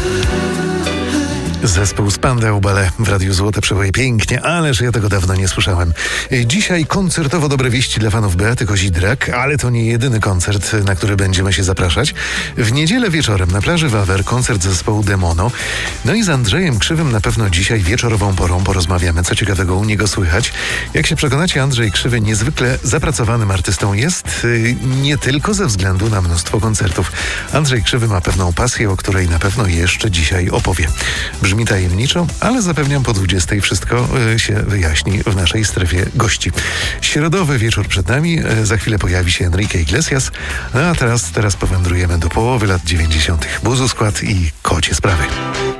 Zespół Spandau Ballet w Radiu Złote Przeboje. Pięknie, ależ ja tego dawno nie słyszałem. Dzisiaj koncertowo dobre wieści dla fanów Beaty Kozidrak, ale to nie jedyny koncert, na który będziemy się zapraszać. W niedzielę wieczorem na plaży Wawer koncert zespołu Demono. No i z Andrzejem Krzywym na pewno dzisiaj wieczorową porą porozmawiamy, co ciekawego u niego słychać. Jak się przekonacie, Andrzej Krzywy niezwykle zapracowanym artystą jest, nie tylko ze względu na mnóstwo koncertów. Andrzej Krzywy ma pewną pasję, o której na pewno jeszcze dzisiaj opowie. Brzmi tajemniczo, ale zapewniam, po 20 wszystko się wyjaśni w naszej strefie gości. Środowy wieczór przed nami, za chwilę pojawi się Enrique Iglesias, a teraz powędrujemy do połowy lat 90. Buzu Skład i Kocie Sprawy.